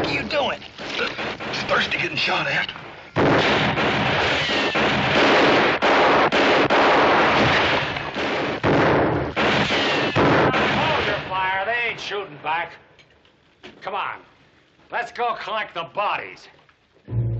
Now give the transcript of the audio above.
are you doing? Thirsty getting shot at. Hold your fire. They ain't shooting back. Come on. Let's go collect the bodies.